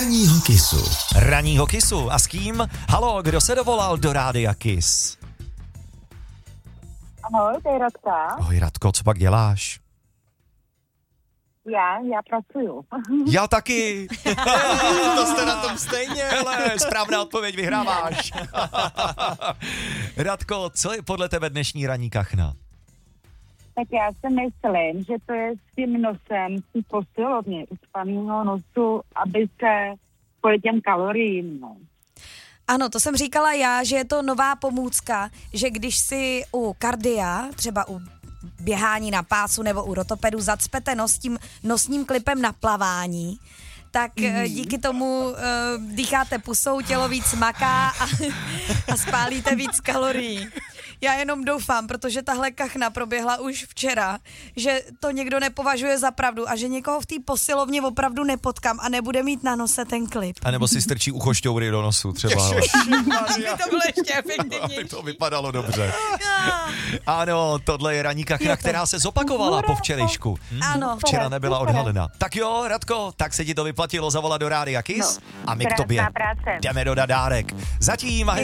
Ranního Kissu. Ranního Kissu. A s kým? Halo, kdo se dovolal do Rádia Kiss? Ahoj, to je Radka. Ahoj Radko, co pak děláš? Já pracuju. Já taky. To jste na tom stejně. Hele, správná odpověď, vyhráváš. Radko, co je podle tebe dnešní ranní kachna? Tak já si myslím, že to je s tím nosem, s tím posilovně, uspanýho nosu, aby se kvůli těm kaloriím, no. Ano, to jsem říkala já, že je to nová pomůcka, že když si u kardia, třeba u běhání na pásu nebo u rotopedu zacpete nos tím nosním klipem na plavání, tak díky tomu dýcháte pusou, tělo víc maká a spálíte víc kalorií. Já jenom doufám, protože tahle kachna proběhla už včera, že to někdo nepovažuje za pravdu a že někoho v té posilovně opravdu nepotkám a nebude mít na nose ten klip. A nebo si strčí ucho šťoury do nosu třeba. By to bylo ještě efektivnější. To vypadalo dobře. Ano, tohle je ranní kachna, která se zopakovala po včerejšku. Ano. Včera nebyla odhalena. Tak jo, Radko, tak se ti to vyplatilo zavolat do Rádia Kiss a my k tobě Práce. jdeme dodat dárek. Zatím